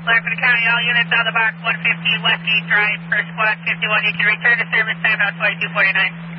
Lackawanna County, all units out of the box, 115 Westgate Drive, first squad 51. You can return to service time about 2249.